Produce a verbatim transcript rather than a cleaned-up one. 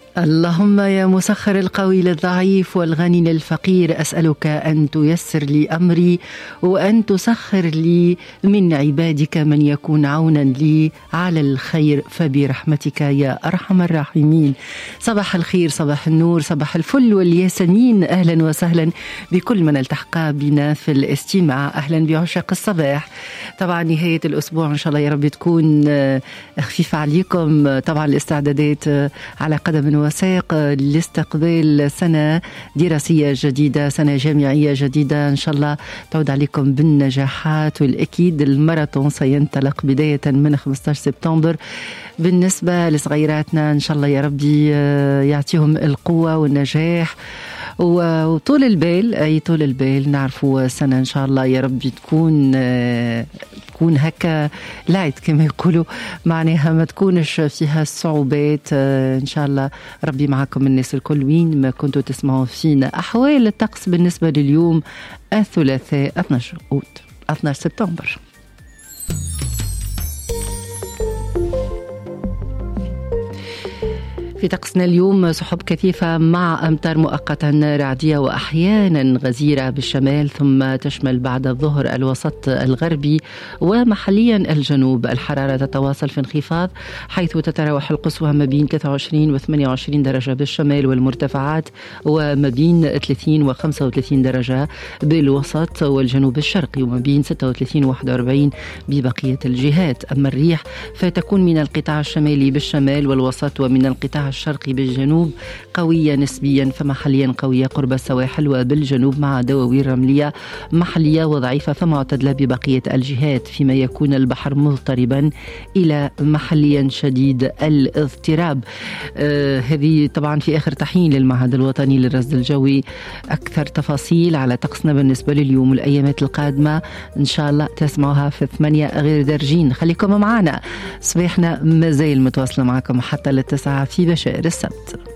اللهم يا مسخر القوي للضعيف والغني للفقير، أسألك أن تيسر لي أمري وأن تسخر لي من عبادك من يكون عونا لي على الخير فبرحمتك يا أرحم الراحمين. صباح الخير، صباح النور، صباح الفل والياسمين. أهلا وسهلا بكل من التحق بنا في الاستماع. أهلا بعشاق الصباح. طبعا نهاية الأسبوع إن شاء الله يا رب تكون خفيفة عليكم. طبعا الاستعدادات على قدم وساق لاستقبال سنة دراسية جديدة، سنة جامعية جديدة إن شاء الله تعود عليكم بالنجاحات. والأكيد الماراثون سينطلق بداية من خمسة عشر سبتمبر. بالنسبة لصغيراتنا إن شاء الله يا ربي يعطيهم القوة والنجاح وطول البال، أي طول البال. نعرفوا سنة إن شاء الله يا ربي تكون تكون هكا لايت كما يقولوا، معناها ما تكونش فيها الصعوبات. إن شاء الله ربي معكم الناس الكل وين ما كنتوا تسمعوا فينا. أحوال الطقس بالنسبة لليوم الثلاثاء اثني عشر أوت اثني عشر سبتمبر. في طقسنا اليوم سحب كثيفة مع أمطار مؤقتا رعدية وأحيانا غزيرة بالشمال، ثم تشمل بعد الظهر الوسط الغربي ومحليا الجنوب. الحرارة تتواصل في انخفاض، حيث تتراوح القصوى ما بين ثلاثة وعشرين و ثمانية وعشرين درجة بالشمال والمرتفعات، وما بين ثلاثين و خمسة وثلاثين درجة بالوسط والجنوب الشرقي، وما بين ستة وثلاثين و واحد وأربعين ببقية الجهات. أما الريح فتكون من القطاع الشمالي بالشمال والوسط ومن القطاع الشرقي بالجنوب قوية نسبيا، فمحليا قوية قرب السواحل وبالجنوب، مع دواوين رملية محلية وضعيفة فمعتدلة ببقية الجهات، فيما يكون البحر مضطربا إلى محليا شديد الاضطراب. آه هذه طبعا في آخر تحيين للمعهد الوطني للرصد الجوي. أكثر تفاصيل على طقسنا بالنسبة لليوم والأيامات القادمة إن شاء الله تسمعوها في ثمانية غير درجين. خليكم معنا، صباحنا مازال متواصلة معكم حتى للتسعة في بشائر السبت.